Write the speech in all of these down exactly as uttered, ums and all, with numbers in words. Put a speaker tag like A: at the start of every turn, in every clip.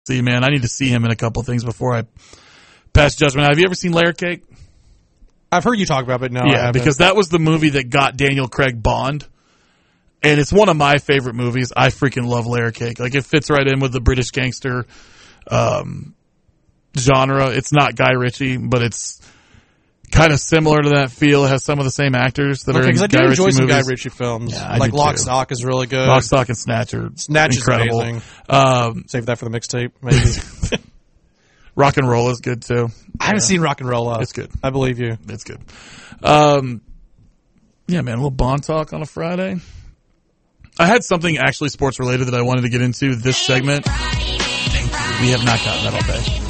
A: See, man, I need to see him in a couple things before I pass judgment. Have you ever seen Layer Cake?
B: I've heard you talk about it, but no,
A: Yeah, because that was the movie that got Daniel Craig Bond. And it's one of my favorite movies. I freaking love Layer Cake. Like, it fits right in with the British gangster um, genre. It's not Guy Ritchie, but it's kind of similar to that feel. It has some of the same actors that
B: okay,
A: are in
B: I do
A: Guy
B: enjoy
A: Ritchie
B: some
A: movies.
B: Guy Ritchie films.
A: Yeah, I
B: like
A: do
B: Lock,
A: too.
B: Stock is really good.
A: Lock, Stock, and Snatch are
B: Snatch
A: incredible.
B: is amazing.
A: Um,
B: Save that for the mixtape, maybe.
A: Rock and Roll is good, too.
B: I haven't yeah. seen Rock and Roll. Up.
A: It's good.
B: I believe you.
A: It's good. Um, yeah, man, a little Bond talk on a Friday. I had something actually sports related that I wanted to get into this segment. We have not gotten that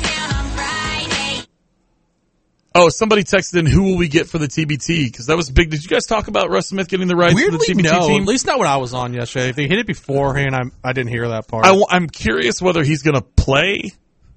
A: all day. Oh, somebody texted in, who will we get for the T B T? Because that was big. Did you guys talk about Russ Smith getting the rights
B: Weirdly,
A: for the T B T
B: no,
A: team?
B: At least not when I was on yesterday. If they hit it beforehand, I I didn't hear that part.
A: I, I'm curious whether he's going to play.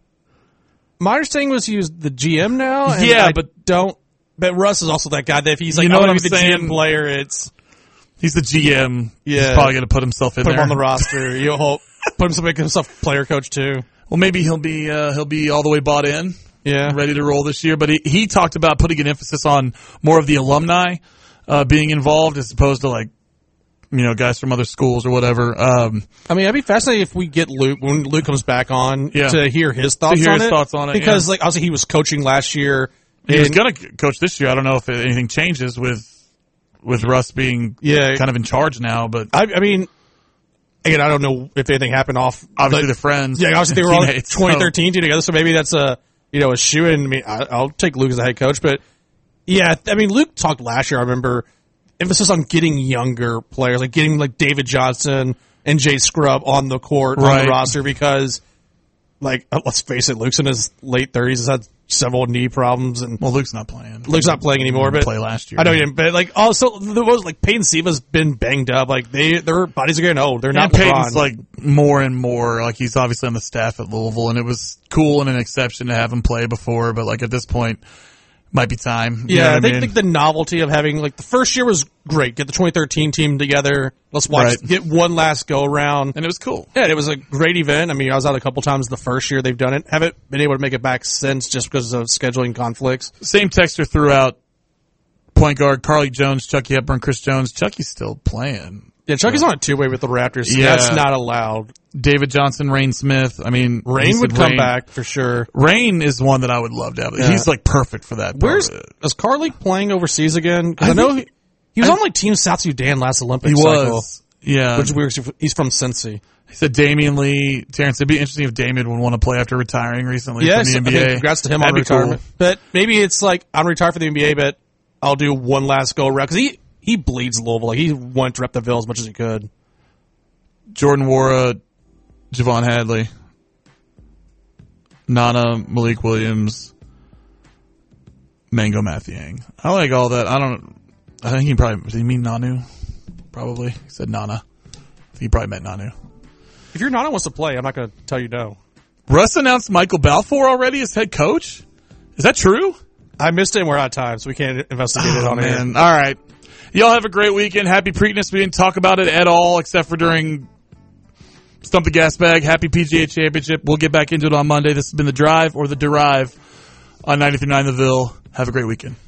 B: My understanding was he was the G M now. And
A: yeah,
B: I
A: but
B: don't. But Russ is also that guy that if he's like,
A: you know
B: I'm
A: what
B: going to
A: I'm
B: be the
A: saying?
B: G M player, it's
A: He's the G M.
B: Yeah.
A: He's probably going to put himself in
B: put
A: there.
B: him on the roster. You hope put himself make himself player coach too.
A: Well, maybe he'll be uh, he'll be all the way bought in.
B: Yeah,
A: ready to roll this year. But he, he talked about putting an emphasis on more of the alumni uh, being involved as opposed to like, you know, guys from other schools or whatever. Um,
B: I mean, I'd be fascinated if we get Luke when Luke comes back on
A: yeah.
B: to hear his thoughts
A: to hear
B: on
A: his
B: it.
A: Thoughts on it
B: because
A: yeah.
B: like obviously he was coaching last year.
A: He was going to coach this year. I don't know if anything changes with with Russ being
B: yeah.
A: kind of in charge now. But
B: I, I mean. Again, I don't know if anything happened off.
A: Obviously,
B: like,
A: the friends.
B: Yeah, obviously they were all
A: teammates,
B: twenty thirteen so. together, so maybe that's a you know a shoe in. I mean, I, I'll take Luke as a head coach, but yeah, I mean, Luke talked last year. I remember emphasis on getting younger players, like getting like David Johnson and Jay Scrubb on the court
A: right.
B: on the roster because, like, let's face it, Luke's in his late thirties, has had several knee problems, and
A: well, Luke's not playing.
B: Luke's not playing anymore. But
A: play last year.
B: I know he didn't. But like, also there was like Peyton Siva's been banged up. Like they, their bodies are getting old. They're not.
A: And Peyton's like more and more like he's obviously on the staff at Louisville, and it was cool and an exception to have him play before. But like at this point, might be time. You
B: yeah,
A: know what
B: I think,
A: mean?
B: think the novelty of having like the first year was great. Get the twenty thirteen team together. Let's watch.
A: Right.
B: Get one last go around,
A: and it was cool.
B: Yeah, it was a great event. I mean, I was out a couple times the first year they've done it. Haven't been able to make it back since just because of scheduling conflicts.
A: Same texter throughout. Point guard Carly Jones, Chucky Hepburn, Chris Jones. Chucky's still playing.
B: Yeah, Chucky's yeah. on a two way with the Raptors. So
A: yeah.
B: That's not allowed.
A: David Johnson, Rain Smith. I mean,
B: Rain would come
A: Rain.
B: back for sure.
A: Rain is one that I would love to have. Yeah. He's like perfect for that.
B: Where's is Carly playing overseas again? Because I, I know he, he was I, on like Team South Sudan last Olympics.
A: He
B: cycle,
A: was. Yeah.
B: Which weird. He's from Cincy.
A: He said Damian Lee, Terrence. It'd be interesting if Damian would want to play after retiring recently
B: yes,
A: from the N B A.
B: I think congrats to him
A: That'd
B: on retirement.
A: Cool.
B: But maybe it's like I'm retired for the N B A, but I'll do one last go around because he he bleeds Louisville. Like he wanted to rep the Ville as much as he could.
A: Jordan Wara, Javon Hadley, Nana, Malik Williams, Mango Mathiang. I like all that. I don't. I think he probably did he mean Nanu? Probably he said Nana. I think he probably meant Nanu.
B: If your Nana wants to play, I'm not going to tell you no.
A: Russ announced Michael Balfour already as head coach. Is that true?
B: I missed it and we're out of time, so we can't investigate oh, it on
A: man.
B: air.
A: All right. Y'all have a great weekend. Happy Preakness. We didn't talk about it at all except for during Stump the Gas Bag. Happy P G A Championship. We'll get back into it on Monday. This has been The Drive or The Derive on ninety-three point nine The Ville. Have a great weekend.